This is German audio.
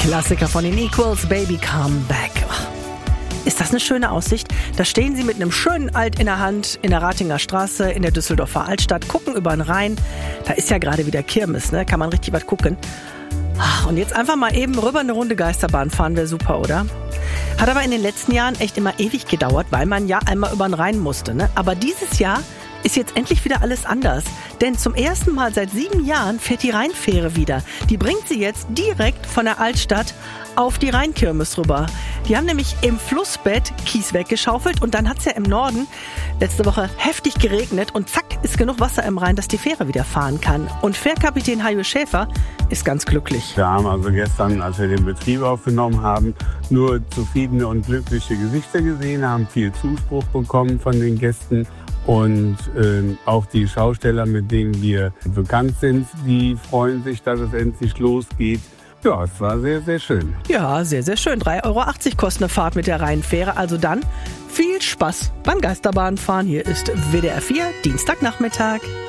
Klassiker von den Equals, Baby Come Back. Ach, ist das eine schöne Aussicht? Da stehen sie mit einem schönen Alt in der Hand in der Ratinger Straße in der Düsseldorfer Altstadt, gucken über den Rhein. Da ist ja gerade wieder Kirmes, ne? Kann man richtig was gucken. Ach, und jetzt einfach mal eben rüber eine Runde Geisterbahn fahren, wäre super, oder? Hat aber in den letzten Jahren echt immer ewig gedauert, weil man ja einmal über den Rhein musste, ne? Aber dieses Jahr ist jetzt endlich wieder alles anders. Denn zum ersten Mal seit 7 Jahren fährt die Rheinfähre wieder. Die bringt sie jetzt direkt von der Altstadt auf die Rheinkirmes rüber. Die haben nämlich im Flussbett Kies weggeschaufelt und dann hat es ja im Norden letzte Woche heftig geregnet und zack ist genug Wasser im Rhein, dass die Fähre wieder fahren kann. Und Fährkapitän Hajo Schäfer ist ganz glücklich. Wir haben also gestern, als wir den Betrieb aufgenommen haben, nur zufriedene und glückliche Gesichter gesehen, haben viel Zuspruch bekommen von den Gästen. Und auch die Schausteller, mit denen wir bekannt sind, die freuen sich, dass es endlich losgeht. Ja, es war sehr, sehr schön. Ja, sehr, sehr schön. 3,80 € kostet eine Fahrt mit der Rheinfähre. Also dann viel Spaß beim Geisterbahnfahren. Hier ist WDR 4, Dienstagnachmittag.